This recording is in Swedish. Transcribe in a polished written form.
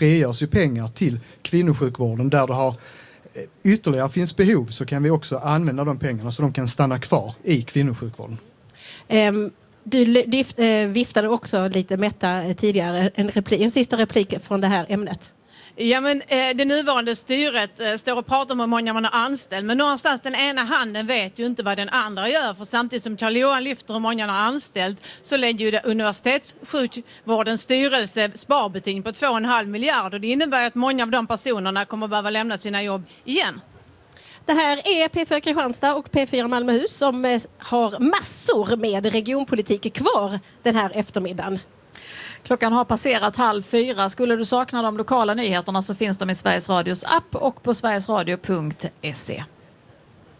frigörs ju pengar till kvinnosjukvården där det har ytterligare finns behov, så kan vi också använda de pengarna så de kan stanna kvar i kvinnosjukvården. Du viftade också lite Metta tidigare, en sista replik från det här ämnet. Ja, men det nuvarande styret står och pratar om hur många man har anställt, men någonstans den ena handen vet ju inte vad den andra gör, för samtidigt som Carl-Johan lyfter hur många man har anställt så lägger ju det universitetssjukvårdens styrelse sparbeting på 2,5 miljarder. Det innebär att många av de personerna kommer att behöva lämna sina jobb igen. Det här är P4 Kristianstad och P4 Malmöhus som har massor med regionpolitik kvar den här eftermiddagen. Klockan har passerat 3:30. Skulle du sakna de lokala nyheterna så finns de i Sveriges Radios app och på sverigesradio.se.